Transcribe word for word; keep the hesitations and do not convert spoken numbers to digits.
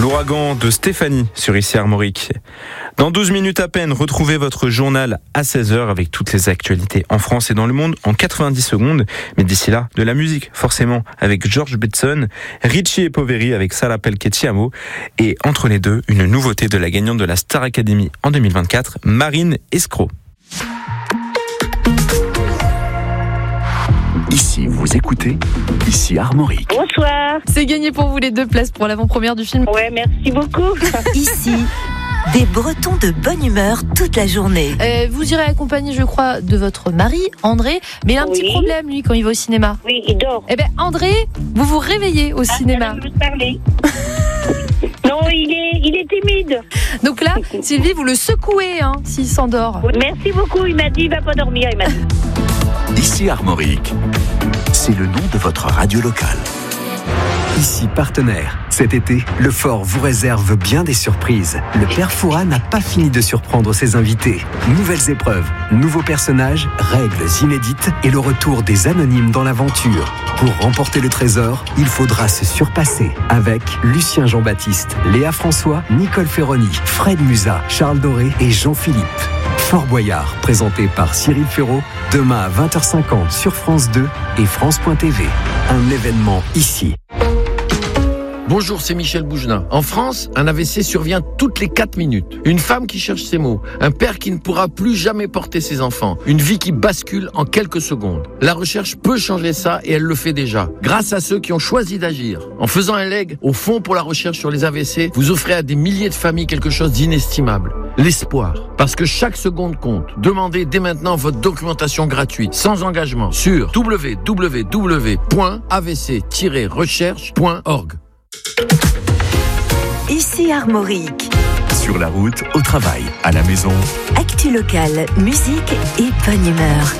L'ouragan de Stéphanie sur Ici Armorique. Dans douze minutes à peine, retrouvez votre journal à seize heures avec toutes les actualités en France et dans le monde en quatre-vingt-dix secondes. Mais d'ici là, de la musique, forcément, avec George Benson, Richie et Poveri avec Ça l'appelle Che Ti amo. Et entre les deux, une nouveauté de la gagnante de la Star Academy en deux mille vingt-quatre, Marine Escroc. Ici, vous écoutez, ici Armorique. Bonsoir. C'est gagné pour vous les deux places pour l'avant-première du film. Ouais, merci beaucoup. Ici, des Bretons de bonne humeur toute la journée. Euh, vous irez accompagné, je crois, de votre mari, André. Mais il a un Oui. petit problème, lui, quand il va au cinéma. Oui, il dort. Eh bien, André, vous vous réveillez au Ah, cinéma. ça va me parler. Non, il est, il est timide. Donc là, Sylvie, vous le secouez hein, s'il s'endort. Merci beaucoup. Il m'a dit, il va pas dormir. Il m'a dit. Ici Armorique, c'est le nom de votre radio locale. Ici partenaire. Cet été, le Fort vous réserve bien des surprises. Le Père Fouras n'a pas fini de surprendre ses invités. Nouvelles épreuves, nouveaux personnages, règles inédites et le retour des anonymes dans l'aventure. Pour remporter le trésor, il faudra se surpasser avec Lucien Jean-Baptiste, Léa François, Nicole Ferroni, Fred Musa, Charles Doré et Jean-Philippe. Fort Boyard, présenté par Cyril Ferraud, demain à vingt heures cinquante sur France deux et France point T V. Un événement ici. Bonjour, c'est Michel Bougenat. En France, un A V C survient toutes les quatre minutes. Une femme qui cherche ses mots, un père qui ne pourra plus jamais porter ses enfants, une vie qui bascule en quelques secondes. La recherche peut changer ça et elle le fait déjà, grâce à ceux qui ont choisi d'agir. En faisant un leg au Fonds pour la recherche sur les A V C, vous offrez à des milliers de familles quelque chose d'inestimable. L'espoir. Parce que chaque seconde compte. Demandez dès maintenant votre documentation gratuite, sans engagement, sur w w w point a v c tiret recherche point org. Ici Armorique. Sur la route, au travail, à la maison. Actu locale, musique et bonne humeur.